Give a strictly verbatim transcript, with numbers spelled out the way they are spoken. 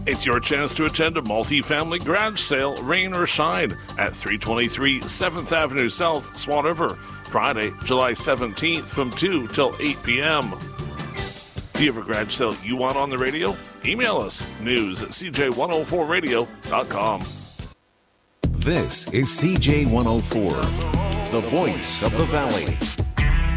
It's your chance to attend a multi-family garage sale, rain or shine, at three twenty-three seventh Avenue South, Swan River, Friday, July seventeenth from two till eight p.m. Do you have a garage sale you want on the radio? Email us, news at c j one oh four radio dot com. This is C J one oh four, the voice of the Valley.